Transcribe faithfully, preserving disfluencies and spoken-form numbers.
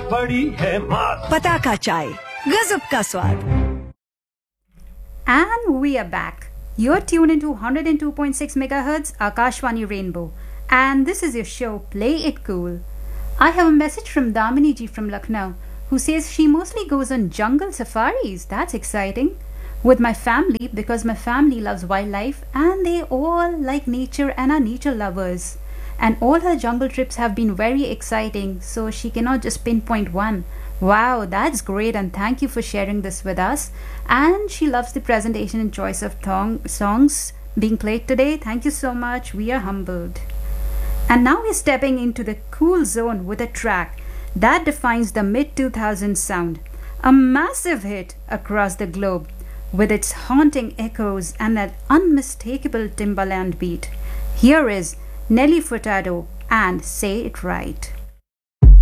बड़ी है मात। पताका चाय, गजब का स्वाद। And we are back. You're tuned into one hundred two point six megahertz Akashvani Rainbow. And this is your show, Play It Cool. I have a message from Damini ji from Lucknow, who says she mostly goes on jungle safaris. That's exciting. With my family, because my family loves wildlife and they all like nature and are nature lovers. And all her jungle trips have been very exciting, so she cannot just pinpoint one. Wow, that's great, and thank you for sharing this with us. And she loves the presentation and choice of thong- songs being played today. Thank you so much. We are humbled. And now we're stepping into the cool zone with a track that defines the mid two thousands sound. A massive hit across the globe with its haunting echoes and that unmistakable Timbaland beat. Here is Nelly Furtado and Say It Right.